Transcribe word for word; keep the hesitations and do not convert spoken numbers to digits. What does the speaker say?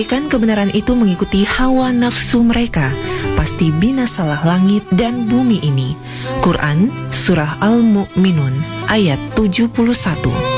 Jika kebenaran itu mengikuti hawa nafsu mereka, pasti binasalah langit dan bumi ini. Quran Surah Al-Mu'minun ayat tujuh puluh satu.